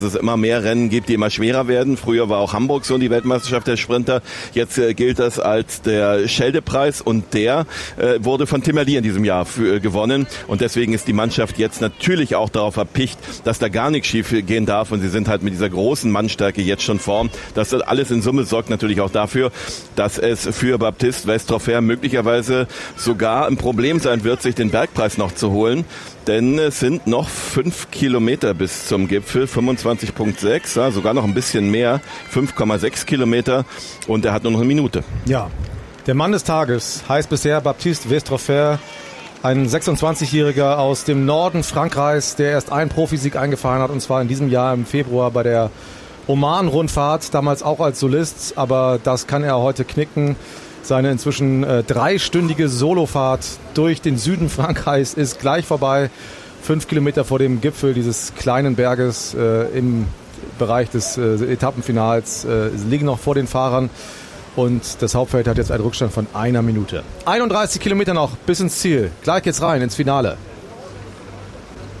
es immer mehr Rennen gibt, die immer schwerer werden. Früher war auch Hamburg so die Weltmeisterschaft der Sprinter. Jetzt gilt das als der Schelde-Preis und der wurde von Tim Merlier in diesem Jahr gewonnen. Und deswegen ist die Mannschaft jetzt natürlich auch darauf erpicht, dass da gar nichts schief gehen darf. Und sie sind halt mit dieser großen Mannstärke jetzt schon vorn. Das alles in Summe sorgt natürlich auch dafür, dass es für Baptiste Westroffer möglicherweise sogar ein Problem sein wird, sich den Bergpreis noch zu holen. Denn es sind noch 5 Kilometer bis zum Gipfel, 25,6, ja, sogar noch ein bisschen mehr, 5,6 Kilometer und er hat nur noch eine Minute. Ja, der Mann des Tages heißt bisher Baptiste Westroffer, ein 26-Jähriger aus dem Norden Frankreichs, der erst einen Profisieg eingefahren hat, und zwar in diesem Jahr im Februar bei der Oman-Rundfahrt, damals auch als Solist, aber das kann er heute knicken. Seine inzwischen 3-stündige Solofahrt durch den Süden Frankreichs ist gleich vorbei. 5 Kilometer vor dem Gipfel dieses kleinen Berges im Bereich des Etappenfinals liegen noch vor den Fahrern. Und das Hauptfeld hat jetzt einen Rückstand von 1 Minute. 31 Kilometer noch bis ins Ziel. Gleich geht's rein ins Finale.